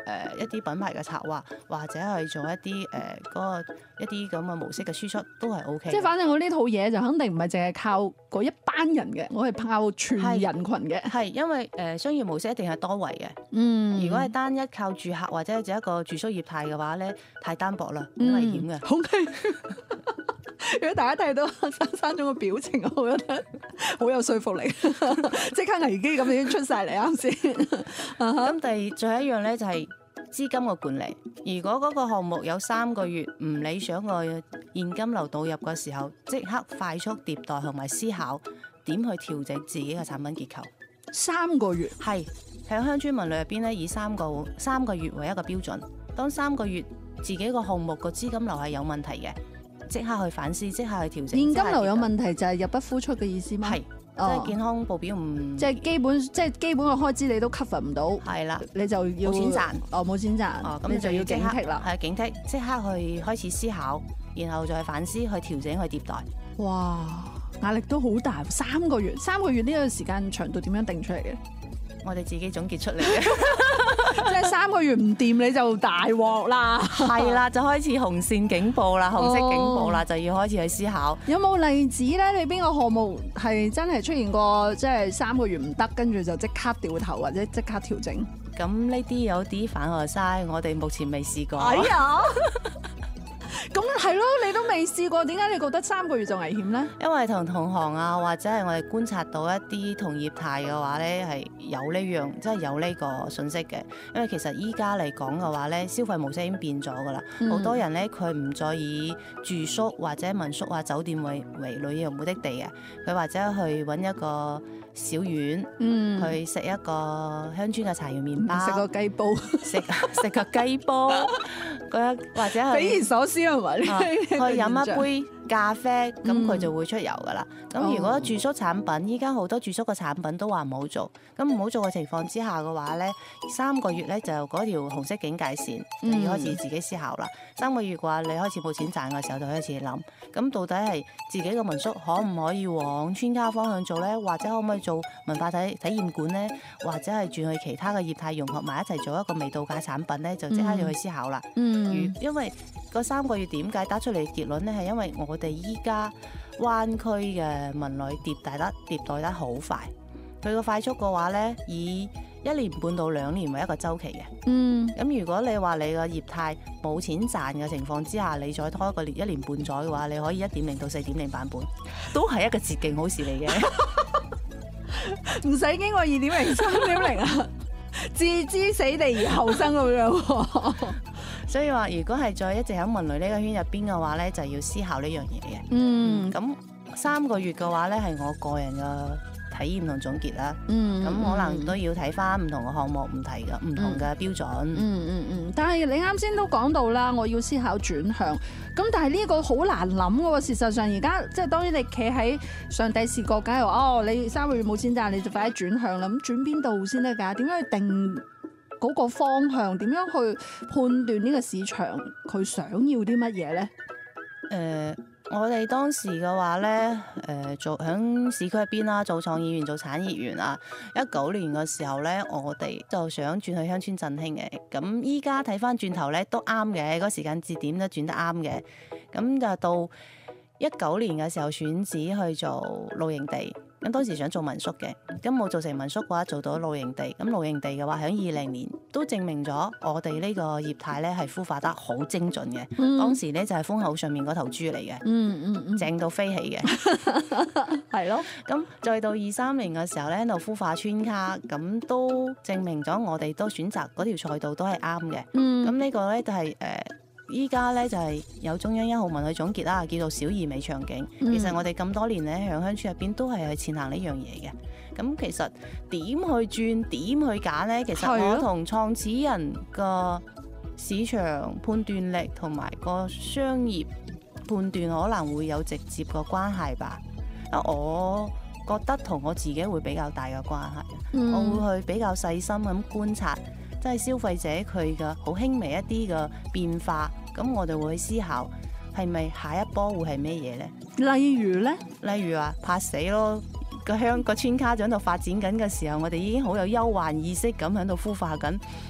一啲品牌嘅策劃，或者係做一啲一啲咁嘅模式嘅輸出，都係 O K。 即係反正我呢套嘢就肯定唔係淨係靠嗰一班人嘅，我係靠全人群嘅。 係因為商業模式一定係多維嘅。如果係單一靠住客或者係一個住宿業態嘅話咧，太單薄啦，好危險嘅。 好危險。如果大家睇到珊總嘅表情，我覺得好有說服力，即刻危機咁已經出晒嚟啱先。 咁最後一樣咧就係資金嘅管理。如果嗰個項目有3個月唔理想嘅現金流導入嘅時候，即刻快速迭代同埋思考點去調整自己嘅產品結構。 3個月係喺鄉村文旅入邊咧，以三個月為一個標準。當3個月自己個項目個資金流係有問題嘅，即刻去反思，即刻去調整。 現金流有問題就係入不敷出嘅意思嗎？ 係，即係健康報表唔即係基本嘅開支你都 cover 唔到， 係啦， 你就要冇錢賺。 冇錢賺， 咁你就要警惕啦。 係警惕，即刻去開始思考，然後再去反思，去調整，去迭代。 哇，壓力都好大，3個月呢個時間長度點樣定出嚟嘅？ 我哋自己總結出嚟嘅。 即係3個月唔掂你就大鑊啦， 係啦，就開始紅線警報啦，紅色警報啦，就要開始去思考。 有冇例子咧？你邊個項目係真係出現過，即係3個月唔得，跟住就即刻掉頭或者即刻調整？ 咁呢啲有啲反學嘥，我哋目前未試過。 哎呀！咁係咯，你都未試過，點解你覺得3個月就危險咧？ 因為同行啊，或者係我哋觀察到一啲同業態嘅話咧，係有呢樣，即係有呢個信息嘅。因為其實依家嚟講嘅話咧，消費模式已經變咗噶啦，好多人咧佢唔再以住宿或者民宿啊酒店為旅遊目的地嘅，佢或者去揾一個小院，去食一個鄉村嘅茶葉麵包， 食個雞煲， 食個雞煲，或者係匪夷所思係咪？ 去飲一杯咖啡，咁佢就會出遊噶啦。咁如果住宿產品，依家好多住宿嘅產品都話唔好做，咁唔好做嘅情況之下嘅話咧，3個月咧就嗰條紅色警戒線，就要開始自己思考啦。3個月嘅話，你開始冇錢賺嘅時候，就開始諗，咁到底係自己嘅民宿可唔可以往村家方向做咧，或者可唔可以做文化體驗館咧，或者係轉去其他嘅業態融合埋一齊做一個微度假產品咧，就即刻要去思考啦。因為嗰3個月點解得出嚟結論咧，係因為我哋依家灣區嘅文旅迭代得好快，佢個快速嘅話咧，以1年半到2年為一個週期嘅。咁如果你話你個業態冇錢賺嘅情況之下，你再拖一個1年半載嘅話，你可以1.0到4.0版本，都係一個捷徑好事嚟嘅。 唔使經過2.0、3.0啊，置之死地而後生咁樣。 所以話，如果係再一直喺文旅呢個圈入邊嘅話咧，就要思考呢樣嘢嘅。咁3個月嘅話咧，係我個人嘅體驗同總結啦。咁可能都要睇翻唔同嘅項目、唔同嘅標準。 但係你啱先都講到啦，我要思考轉向。咁但係呢個好難諗嘅喎。事實上而家即係當然你企喺上帝視角，梗係話你3個月冇錢賺，你就快啲轉向啦。咁轉邊度先得㗎？點樣去定嗰個方向？點樣去判斷呢個市場佢想要啲乜嘢咧？ 我哋當時嘅話咧，做響市區入邊啦，做創意園、做產業園啊。19年嘅時候咧，我哋就想轉去鄉村振興嘅。咁依家睇翻轉頭咧，都啱嘅，嗰時間節點都轉得啱嘅。咁就到19年嘅時候選址去做露營地。咁當時想做民宿嘅，咁冇做成民宿嘅話，做到露營地。咁露營地嘅話，喺20年都證明咗我哋呢個業態咧係孵化得好精準嘅。當時咧就係風口上面嗰頭豬嚟嘅，正到飛起嘅，係咯。咁再到23年嘅時候咧，喺度孵化村卡，咁都證明咗我哋都選擇嗰條賽道都係啱嘅。咁呢個咧就係依家咧就係有中央1號文去總結啦，叫做小而美場景。其實我哋咁多年咧喺鄉村入邊都係去前行呢樣嘢嘅。咁其實點去轉、點去揀咧？其實我同創始人個市場判斷力同埋個商業判斷可能會有直接個關係吧。我覺得同我自己會比較大嘅關係。我會去比較細心咁觀察。即係消費者佢嘅好輕微一啲嘅變化，咁我哋會去思考係咪下一波會係咩嘢呢？ 例如話怕死咯，個村卡喺度發展緊嘅時候，我哋已經好有憂患意識咁喺度孵化緊。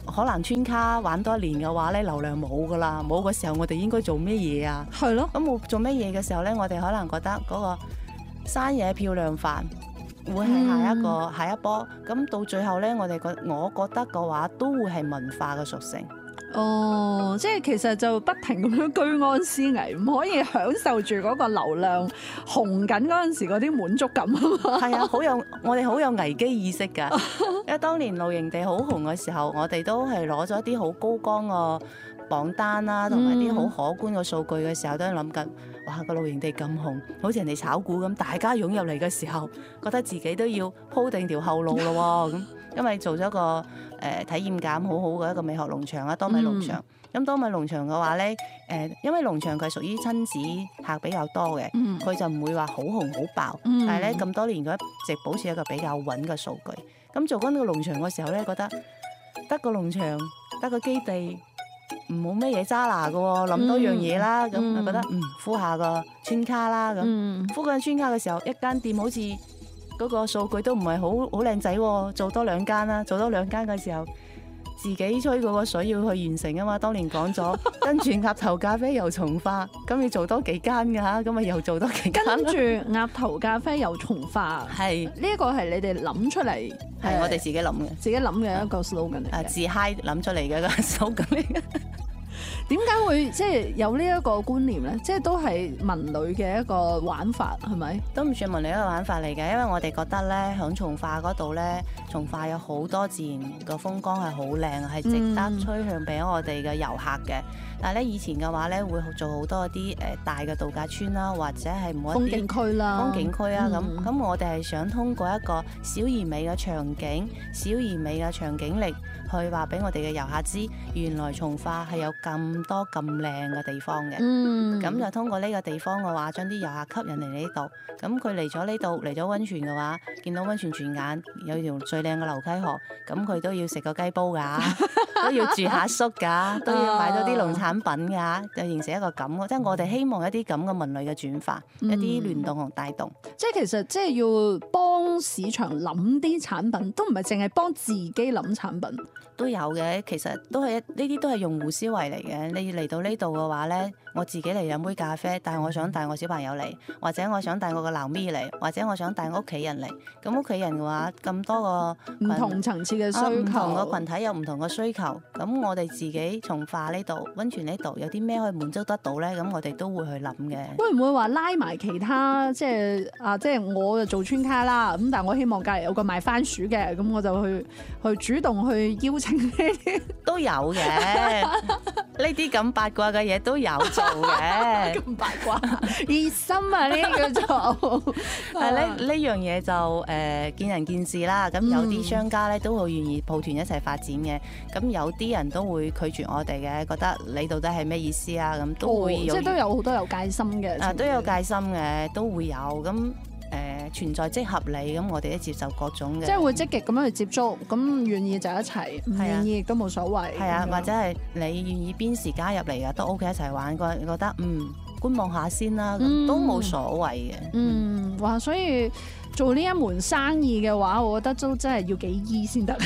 可能穿卡玩多一年嘅話咧，流量冇噶啦，冇嘅時候我哋應該做咩嘢啊？ 係咯， 咁冇做咩嘢嘅時候咧，我哋可能覺得嗰個山野漂亮飯會係下一波。咁到最後咧，我覺得嘅話都會係文化嘅屬性。 哦，即係其實就不停咁樣居安思危，唔可以享受住嗰個流量紅緊嗰陣時嗰啲滿足感啊嘛。 係啊，我哋好有危機意識㗎。因為當年露營地好紅嘅時候，我哋都係攞咗啲好高光個榜單啦，同埋啲好可觀嘅數據嘅時候，都係諗緊，哇，個露營地咁紅，好似人哋炒股咁，大家湧入嚟嘅時候，覺得自己都要鋪定條後路咯喎咁。因為做咗個體驗感好好嘅一個美學農場啦，多米農場。咁多米農場嘅話咧，因為農場佢係屬於親子客比較多嘅，佢就唔會話好紅好爆。但係咧咁多年佢一直保持一個比較穩嘅數據。咁做緊呢個農場嘅時候咧，覺得得個農場得個基地，唔冇咩嘢揸拿嘅喎，諗多樣嘢啦。咁就覺得敷下個村卡啦。咁敷緊村卡嘅時候，一間店好似嗰個數據都唔係好靚仔喎，做多兩間啦，做多兩間嘅時候，自己吹嗰個水要去完成啊嘛。當年講咗，跟住鴨頭咖啡又從化，咁要做多幾間㗎嚇，咁咪又做多幾間。 跟住鴨頭咖啡又從化，係呢一個係你哋諗出嚟， 係我哋自己諗嘅， 自己諗嘅一個 slogan 嚟嘅， 自嗨諗出嚟嘅個 slogan 嚟嘅。 點解會即係有呢一個觀念咧？即係都係文旅嘅一個玩法，係咪？ 都唔算文旅一個玩法嚟嘅，因為我哋覺得咧，響從化嗰度咧，從化有好多自然個風光係好靚，係值得推向俾我哋嘅遊客嘅。但係咧，以前嘅話咧，會做好多啲大嘅度假村啦，或者係冇一啲風景區啦， 風景區啊咁。我哋係想通過一個小而美嘅場景、小而美嘅場景力，去話俾我哋嘅遊客知，原來從化係有咁多咁靚嘅地方嘅。咁就通過呢個地方嘅話，將啲遊客吸引嚟呢度。咁佢嚟咗呢度，嚟咗溫泉嘅話，見到溫泉轉眼有條最靚嘅流溪河，咁佢都要食個雞煲㗎，都要住下宿㗎，都要買到啲農產品㗎，就形成一個咁。即係我哋希望一啲咁嘅文旅嘅轉化，一啲聯動同帶動。 即係其實即係要幫市場諗啲產品，都唔係淨係幫自己諗產品。 都有嘅，其實都係呢啲都係用戶思維嚟嘅。你嚟到呢度嘅話咧，我自己嚟飲杯咖啡，但係我想帶我小朋友嚟，或者我想帶我個鬧咪嚟，或者我想帶我屋企人嚟。咁屋企人嘅話，咁多個唔同層次嘅需求， 唔同個群體有唔同嘅需求。咁我哋自己從化呢度溫泉呢度有啲咩可以滿足得到咧？咁我哋都會去諗嘅。 會唔會話拉埋其他即係我就做村卡啦，咁但係我希望隔離有個賣番薯嘅，咁我就去主動去邀請呢啲都有嘅。呢啲咁八卦嘅嘢都有做嘅。 咁八卦熱心啊！呢啲叫做呢樣嘢就見仁見智啦。咁有啲商家咧都好願意抱團一齊發展嘅。咁有啲人都會拒絕我哋嘅，覺得你到底係咩意思啊？咁都會有， 即係都有好多有戒心嘅。 都有戒心嘅，都會有咁。存在即合理，咁我哋都接受各種嘅， 即係會積極咁樣去接觸，咁願意就一齊，唔願意亦都冇所謂。 係啊，或者係你願意邊時加入嚟啊，都 OK 一齊玩。覺得觀望下先啦，都冇所謂嘅。 哇！所以做呢一門生意嘅話，我覺得都真係要幾醫先得。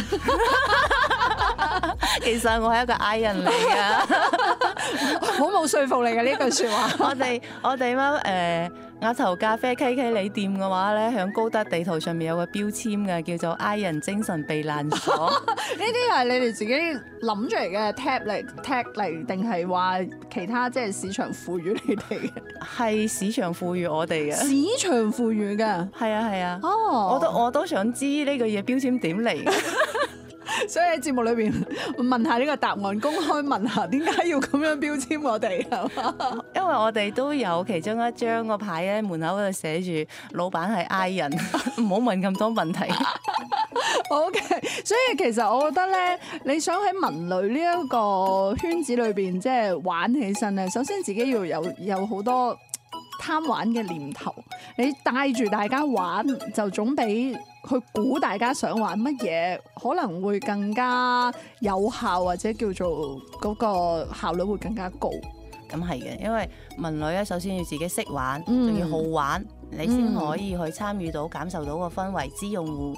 其實我係一個 I 人嚟㗎， 好冇說服力嘅呢句説話。 我哋鴨頭咖啡 KK 里店嘅話咧，響高德地圖上面有個標籤嘅，叫做 I 人精神避難所。 呢啲係你哋自己諗出嚟嘅 tag 嚟，定係話其他即係市場賦予你哋嘅？係市場賦予我哋嘅。 市場賦予嘅。係啊。 哦。 我都想知呢個嘢標籤點嚟。 所以喺節目裏邊問下呢個答案，公開問下點解要咁樣標籤我哋係嘛？ 因為我哋都有其中一張個牌喺門口嗰度寫住老闆係 I 人，唔好問咁多問題。 OK， 所以其實我覺得咧，你想喺文旅呢一個圈子裏邊即係玩起身咧，首先自己要有好多貪玩嘅念頭，你帶住大家玩就總比去估大家想玩乜嘢可能會更加有效，或者叫做嗰個效率會更加高。 咁係嘅，因為文旅咧，首先要自己識玩，仲要好玩，你先可以去參與到、感受到個氛圍，知用戶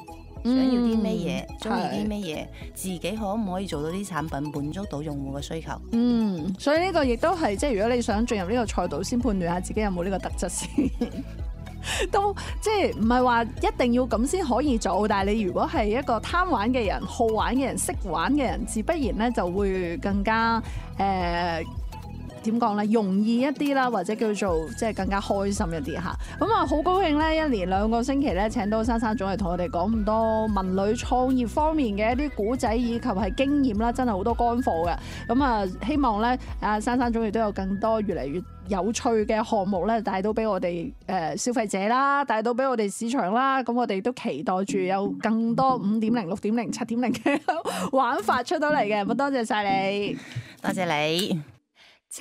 想要啲咩嘢，中意啲咩嘢，自己可唔可以做到啲產品滿足到用戶嘅需求？ 所以呢個亦都係即係如果你想進入呢個賽道，先判斷下自己有冇呢個特質先。都即係唔係話一定要咁先可以做，但係你如果係一個貪玩嘅人、好玩嘅人、識玩嘅人，自不然咧就會更加點講咧，容易一啲啦，或者叫做即係更加開心一啲嚇。咁啊，好高興咧，一連2個星期咧請到珊珊總嚟同我哋講咁多文旅創業方面嘅一啲古仔以及係經驗啦，真係好多乾貨嘅。咁啊，希望咧珊珊總亦都有更多越嚟越有趣嘅項目咧，帶到俾我哋消費者啦，帶到俾我哋市場啦。咁我哋都期待住有更多5.0、6.0、7.0嘅玩法出到嚟嘅。咁多謝晒你， 多謝你。